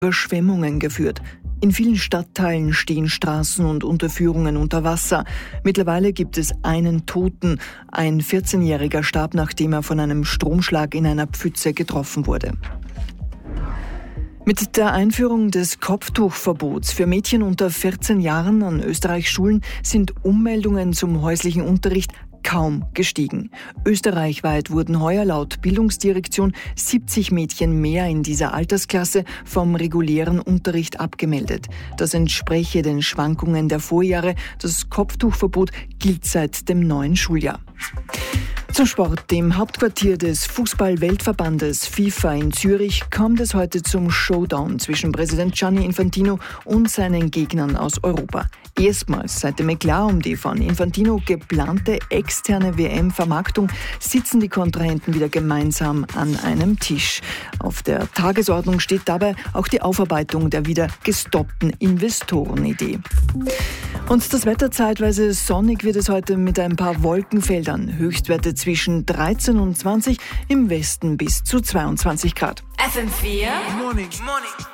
Überschwemmungen geführt. In vielen Stadtteilen stehen Straßen und Unterführungen unter Wasser. Mittlerweile gibt es einen Toten. Ein 14-Jähriger starb, nachdem er von einem Stromschlag in einer Pfütze getroffen wurde. Mit der Einführung des Kopftuchverbots für Mädchen unter 14 Jahren an Österreichs Schulen sind Ummeldungen zum häuslichen Unterricht kaum gestiegen. Österreichweit wurden heuer laut Bildungsdirektion 70 Mädchen mehr in dieser Altersklasse vom regulären Unterricht abgemeldet. Das entspreche den Schwankungen der Vorjahre. Das Kopftuchverbot gilt seit dem neuen Schuljahr. Zum Sport. Im Hauptquartier des Fußball-Weltverbandes FIFA in Zürich kommt es heute zum Showdown zwischen Präsident Gianni Infantino und seinen Gegnern aus Europa. Erstmals seit dem Eklat um die von Infantino geplante externe WM-Vermarktung sitzen die Kontrahenten wieder gemeinsam an einem Tisch. Auf der Tagesordnung steht dabei auch die Aufarbeitung der wieder gestoppten Investorenidee. Und das Wetter zeitweise sonnig wird es heute mit ein paar Wolkenfeldern. Höchstwerte zwischen 13 und 20, im Westen bis zu 22 Grad. FM4 Morning.